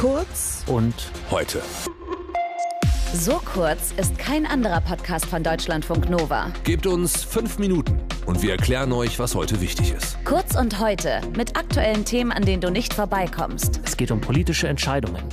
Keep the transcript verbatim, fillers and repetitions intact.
Kurz und heute. So kurz ist kein anderer Podcast von Deutschlandfunk Nova. Gebt uns fünf Minuten und wir erklären euch, was heute wichtig ist. Kurz und heute mit aktuellen Themen, an denen du nicht vorbeikommst. es geht um politische Entscheidungen.